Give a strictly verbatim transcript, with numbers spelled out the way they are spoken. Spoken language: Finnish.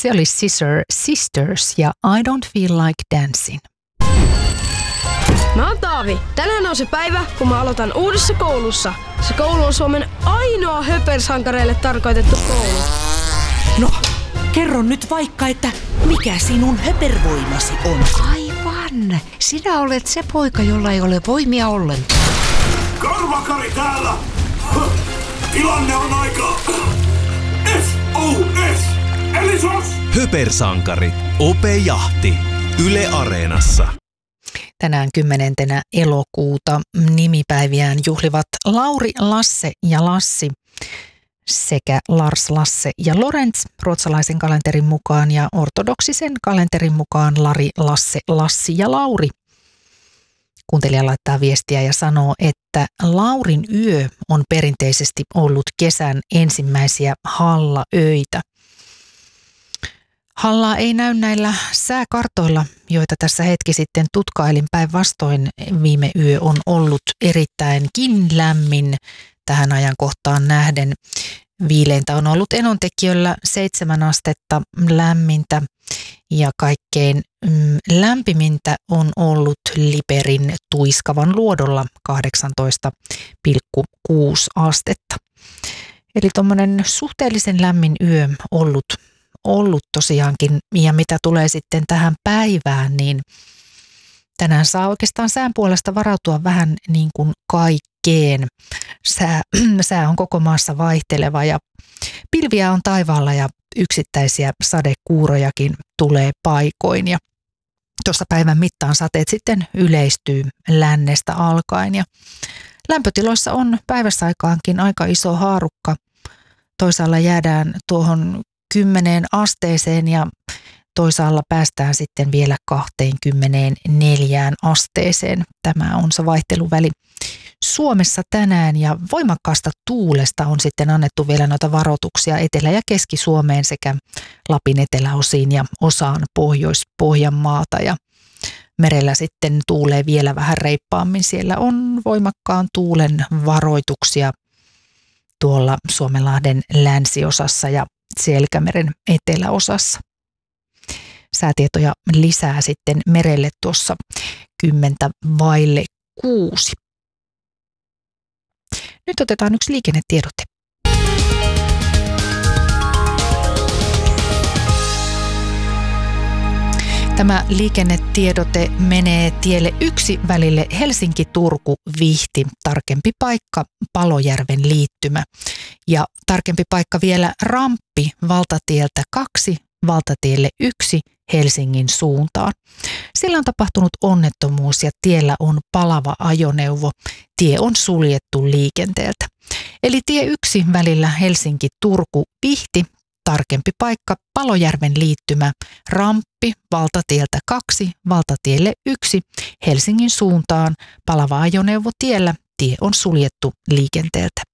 Se oli Scissor Sisters ja I Don't Feel Like Dancing. Mä oon Taavi. Tänään on se päivä, kun mä aloitan uudessa koulussa. Se koulu on Suomen ainoa höpersankareille tarkoitettu koulu. No, kerro nyt vaikka, että mikä sinun höpervoimasi on? Aivan. Sinä olet se poika, jolla ei ole voimia ollenkaan. Karvakari täällä! Tilanne on aika... S O S! Eli sos! Höpersankari. Ope Jahti. Yle Areenassa. Tänään kymmenentenä elokuuta nimipäiviään juhlivat Lauri, Lasse ja Lassi sekä Lars, Lasse ja Lorenz ruotsalaisen kalenterin mukaan ja ortodoksisen kalenterin mukaan Lari, Lasse, Lassi ja Lauri. Kuuntelija laittaa viestiä ja sanoo, että Laurin yö on perinteisesti ollut kesän ensimmäisiä hallaöitä. Hallaa ei näy näillä sääkartoilla, joita tässä hetki sitten tutkailin. Päinvastoin viime yö on ollut erittäinkin lämmin tähän ajankohtaan nähden. Viileintä on ollut enontekijöllä seitsemän astetta lämmintä ja kaikkein mm, lämpimintä on ollut Liperin Tuiskavan luodolla kahdeksantoista pilkku kuusi astetta. Eli tuommoinen suhteellisen lämmin yö ollut ollut tosiaankin, ja mitä tulee sitten tähän päivään, niin tänään saa oikeastaan sään puolesta varautua vähän niin kuin kaikkeen. Sää, sää on koko maassa vaihteleva ja pilviä on taivaalla ja yksittäisiä sadekuurojakin tulee paikoin ja tuossa päivän mittaan sateet sitten yleistyy lännestä alkaen ja lämpötiloissa on päiväsaikaankin aika iso haarukka. Toisaalla jäädään tuohon kymmeneen asteeseen ja toisaalla päästään sitten vielä kaksikymmentäneljä asteeseen. Tämä on se vaihteluväli Suomessa tänään ja voimakkaasta tuulesta on sitten annettu vielä noita varoituksia Etelä- ja Keski-Suomeen sekä Lapin eteläosiin ja osaan Pohjois-Pohjanmaata ja merellä sitten tuulee vielä vähän reippaammin. Siellä on voimakkaan tuulen varoituksia tuolla Suomenlahden länsiosassa ja Selkämeren eteläosassa. Säätietoja lisää sitten merelle tuossa kymmentä vaille kuusi. Nyt otetaan yksi liikennetiedote. Tämä liikennetiedote menee tielle yksi välille Helsinki-Turku-Vihti, tarkempi paikka Palojärven liittymä. Ja tarkempi paikka vielä ramppi valtatieltä kaksi valtatielle yksi Helsingin suuntaan. Siellä on tapahtunut onnettomuus ja tiellä on palava ajoneuvo. Tie on suljettu liikenteeltä. Eli tie yksi välillä Helsinki-Turku-Vihti, tarkempi paikka Palojärven liittymä, ramppi valtatieltä kaksi valtatielle yksi Helsingin suuntaan, palava ajoneuvo tiellä, tie on suljettu liikenteeltä.